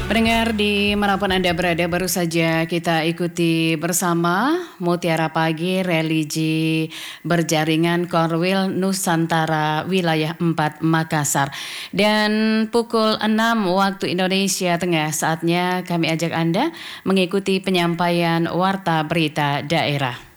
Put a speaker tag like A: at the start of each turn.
A: Pendengar dimanapun Anda berada, baru saja kita ikuti bersama Mutiara Pagi Religi Berjaringan Korwil Nusantara Wilayah 4 Makassar. Dan pukul 6 waktu Indonesia Tengah, saatnya kami ajak Anda mengikuti penyampaian Warta Berita Daerah.